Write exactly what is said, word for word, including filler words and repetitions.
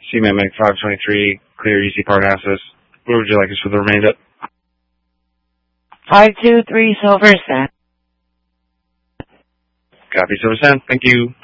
C-Man Meg five twenty-three, clear E C Parnassus. Where would you like us for the remainder? five two three Silver Sand. Copy, Silver Sand. Thank you.